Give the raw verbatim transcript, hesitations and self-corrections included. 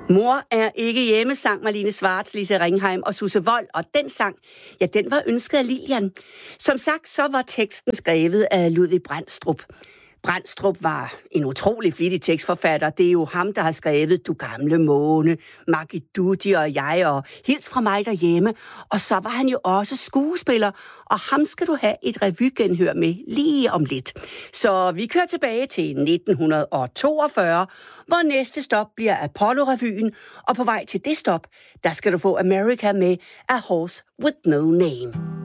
Mor er ikke hjemme, sang Marlene Schwartz, Lise Ringheim og Susse Wold, og den sang, ja, den var ønsket af Lilian. Som sagt, så var teksten skrevet af Ludvig Brandstrup. Brandstrup var en utrolig flittig tekstforfatter. Det er jo ham, der har skrevet Du gamle måne, Maggie Dutti og jeg, og Hils fra mig derhjemme. Og så var han jo også skuespiller, og ham skal du have et revygenhør med lige om lidt. Så vi kører tilbage til nitten toogfyrre, hvor næste stop bliver Apollo-revyen, og på vej til det stop, der skal du få America med A Horse with No Name.